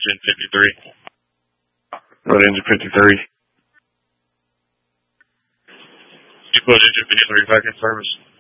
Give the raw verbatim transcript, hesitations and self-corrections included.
engine fifty-three. What engine fifty-three? You put engine fifty-three back in service.